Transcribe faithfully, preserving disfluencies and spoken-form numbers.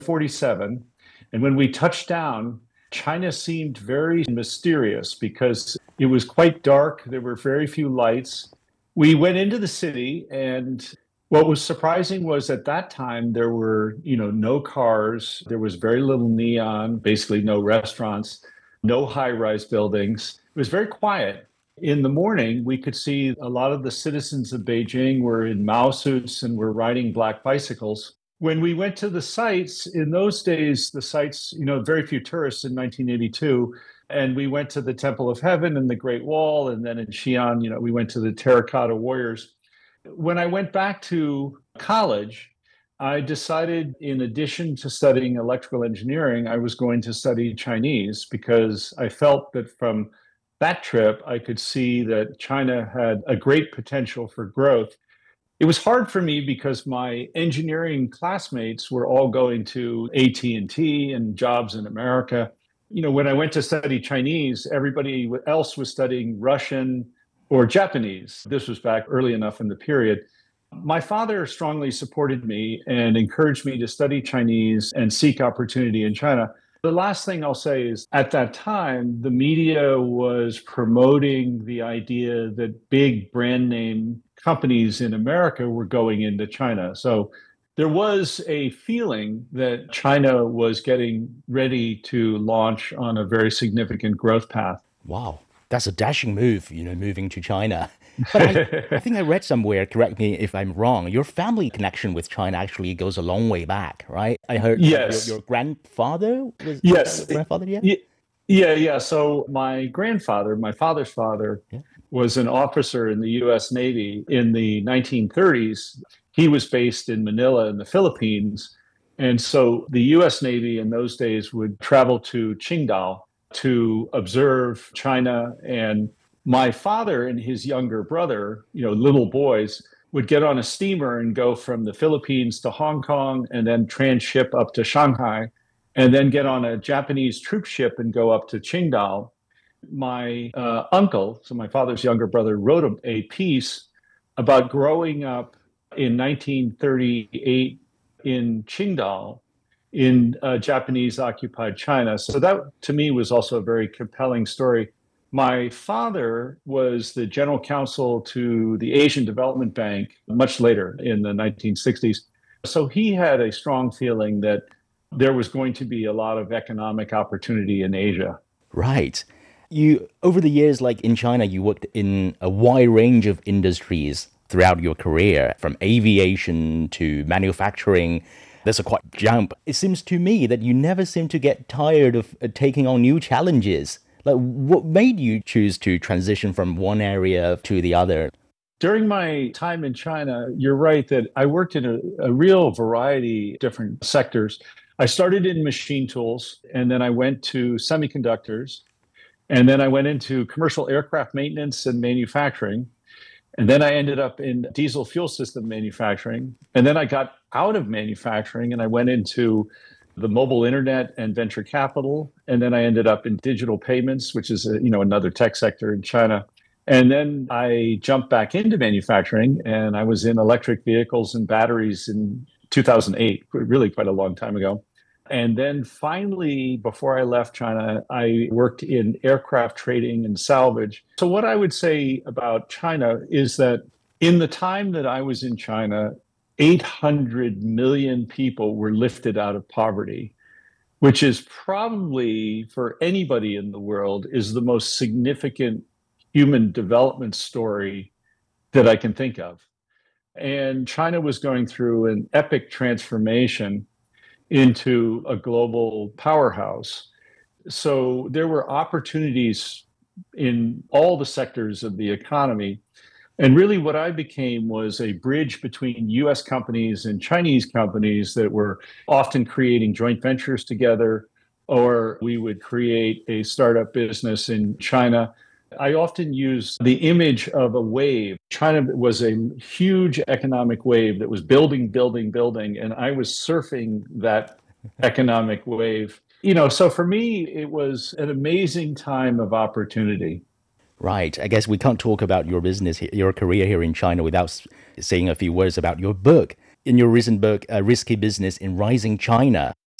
forty-seven. And when we touched down, China seemed very mysterious because it was quite dark. There were very few lights. We went into the city, and what was surprising was at that time there were, you know, no cars, there was very little neon, basically no restaurants, no high-rise buildings. It was very quiet. In the morning, we could see a lot of the citizens of Beijing were in Mao suits and were riding black bicycles. When we went to the sites, in those days, the sites, you know, very few tourists in nineteen eighty-two. And we went to the Temple of Heaven and the Great Wall. And then in Xi'an, you know, we went to the Terracotta Warriors. When I went back to college, I decided, in addition to studying electrical engineering, I was going to study Chinese because I felt that from that trip, I could see that China had a great potential for growth. It was hard for me because my engineering classmates were all going to A T and T and jobs in America. You know, when I went to study Chinese, everybody else was studying Russian or Japanese. This was back early enough in the period. My father strongly supported me and encouraged me to study Chinese and seek opportunity in China. The last thing I'll say is at that time, the media was promoting the idea that big brand name companies in America were going into China. So there was a feeling that China was getting ready to launch on a very significant growth path. Wow, that's a dashing move, you know, moving to China. But I, I think I read somewhere, correct me if I'm wrong, your family connection with China actually goes a long way back, right? I heard like your, Yes. your grandfather was, was that Yes. your grandfather? Yeah. Y- Yeah, yeah. So my grandfather, my father's father, Yeah. was an officer in the U S Navy in the nineteen thirties. He was based in Manila in the Philippines. And so the U S Navy in those days would travel to Qingdao to observe China. And my father and his younger brother, you know, little boys, would get on a steamer and go from the Philippines to Hong Kong and then transship up to Shanghai and then get on a Japanese troop ship and go up to Qingdao. My uh, uncle, so my father's younger brother, wrote a, a piece about growing up in nineteen thirty-eight in Qingdao in uh, Japanese occupied China. So that to me was also a very compelling story. My father was the general counsel to the Asian Development Bank much later in the nineteen sixties. So he had a strong feeling that there was going to be a lot of economic opportunity in Asia. Right. You, over the years, like in China, you worked in a wide range of industries throughout your career, from aviation to manufacturing. There's a quite jump. It seems to me that you never seem to get tired of uh, taking on new challenges. Like, what made you choose to transition from one area to the other? During my time in China, you're right that I worked in a, a real variety of different sectors. I started in machine tools, and then I went to semiconductors, and then I went into commercial aircraft maintenance and manufacturing. And then I ended up in diesel fuel system manufacturing. And then I got out of manufacturing and I went into the mobile internet and venture capital. And then I ended up in digital payments, which is a, you know, another tech sector in China. And then I jumped back into manufacturing and I was in electric vehicles and batteries in two thousand eight, really quite a long time ago. And then finally, before I left China, I worked in aircraft trading and salvage. So, what I would say about China is that in the time that I was in China, eight hundred million people were lifted out of poverty, which is probably for anybody in the world is the most significant human development story that I can think of. And China was going through an epic transformation into a global powerhouse. So there were opportunities in all the sectors of the economy. And really, what I became was a bridge between U S companies and Chinese companies that were often creating joint ventures together, or we would create a startup business in China. I often use the image of a wave. China was a huge economic wave that was building, building, building, and I was surfing that economic wave. You know, so for me, it was an amazing time of opportunity. Right. I guess we can't talk about your business, he- your career here in China without s- saying a few words about your book. In your recent book, uh, Risky Business in Rising China,